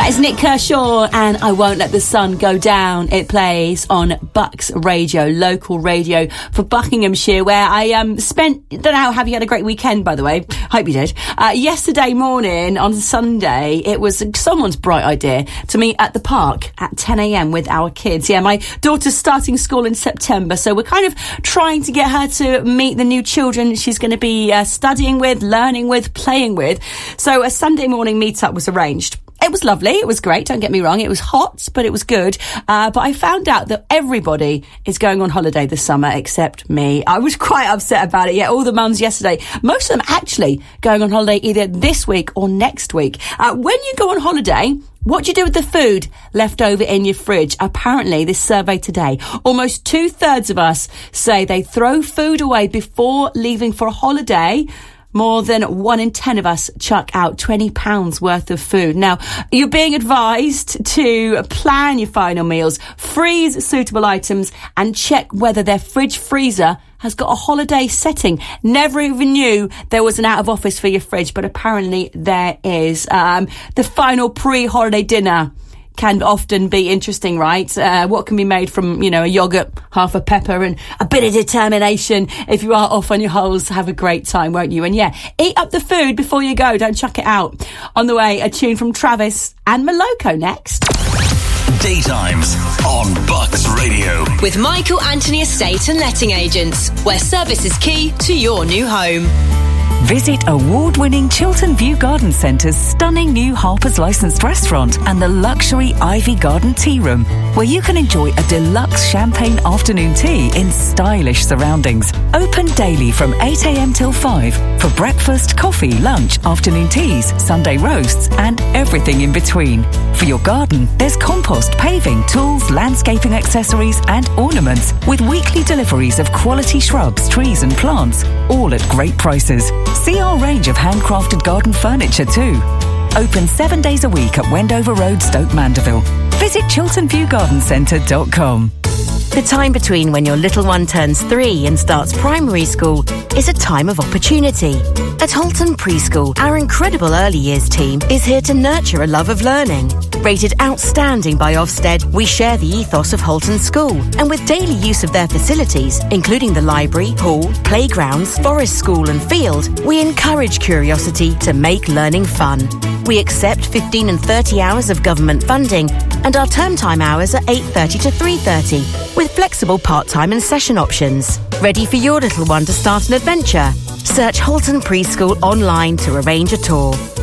That is Nick Kershaw and I Won't Let the Sun Go Down. It plays on Bucks Radio, local radio for Buckinghamshire, where I spent, don't know, have you had a great weekend, by the way? Hope you did. Yesterday morning on Sunday, it was someone's bright idea to meet at the park at 10 a.m. with our kids. Yeah, my daughter's starting school in September, so we're kind of trying to get her to meet the new children she's going to be studying with, learning with, playing with. So a Sunday morning meet-up was arranged. It was lovely. It was great. Don't get me wrong. It was hot, but it was good. But I found out that everybody is going on holiday this summer except me. I was quite upset about it. Yeah, all the mums yesterday, most of them actually going on holiday either this week or next week. When you go on holiday, what do you do with the food left over in your fridge? Apparently, this survey today, almost 2/3 of us say they throw food away before leaving for a holiday. More than 1 in 10 of us chuck out £20 worth of food. Now, you're being advised to plan your final meals, freeze suitable items and check whether their fridge freezer has got a holiday setting. Never even knew there was an out of office for your fridge, but apparently there is. The final pre-holiday dinner can often be interesting, right? What can be made from, a yoghurt, half a pepper and a bit of determination. If you are off on your holes, have a great time, won't you? And yeah, eat up the food before you go. Don't chuck it out. On the way, a tune from Travis and Moloko next. Daytimes on Bucks Radio. With Michael Anthony Estate and Letting Agents, where service is key to your new home. Visit award-winning Chiltern View Garden Centre's stunning new Harper's licensed restaurant and the luxury Ivy Garden Tea Room, where you can enjoy a deluxe champagne afternoon tea in stylish surroundings. Open daily from 8 a.m. till 5 for breakfast, coffee, lunch, afternoon teas, Sunday roasts and everything in between. For your garden, there's compost, paving, tools, landscaping accessories and ornaments with weekly deliveries of quality shrubs, trees and plants, all at great prices. See our range of handcrafted garden furniture too. Open 7 days a week at Wendover Road, Stoke Mandeville. Visit chilternviewgardencentre.com. The time between when your little one turns 3 and starts primary school is a time of opportunity. At Holton Preschool, our incredible early years team is here to nurture a love of learning. Rated outstanding by Ofsted, we share the ethos of Holton School, and with daily use of their facilities, including the library, hall, playgrounds, forest school and field, we encourage curiosity to make learning fun. We accept 15 and 30 hours of government funding, and our term time hours are 8:30 to 3:30, with flexible part-time and session options. Ready for your little one to start an adventure? Search Holton Preschool online to arrange a tour.